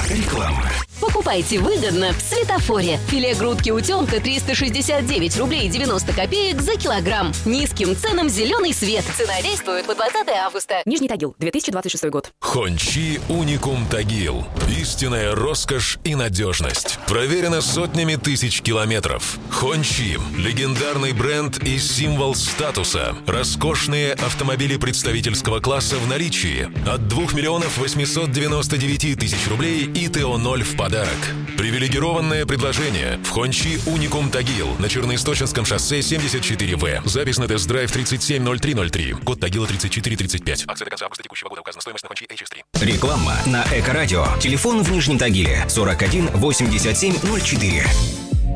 Реклама. Покупайте выгодно в Светофоре. Филе грудки утенка 369 рублей 90 копеек за килограмм. Низким ценам зеленый свет. Цена действует по 20 августа. Нижний Тагил, 2026 год. Хончи Уникум Тагил. Истинная роскошь и надежность. Проверено сотнями тысяч километров. Хончи – легендарный бренд и символ статуса. Роскошные автомобили представительского класса в наличии. От 2 миллионов 899 тысяч рублей и ТО-0 в подарок. Привилегированное предложение в Хончи Уникум Тагил на Черноисточинском шоссе 74В. Запись на тест-драйв 370303. Код Тагила 3435. Акция до конца августа текущего года. Указана стоимость на Хончи HS3. Реклама на Эко-радио. Телефон в Нижнем Тагиле 41 87 04.